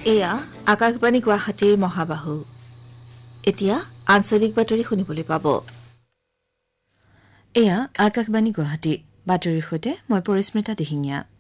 এয়া আকাশবাণী গুৱাহাটীৰ মহাবাহু। এতিয়া আঞ্চলিক বাতৰি শুনিবলৈ পাব। এয়া আকাশবাণী গুৱাহাটী বাতৰিৰ সৈতে মই পৰিস্মিতা দিহিঙীয়া।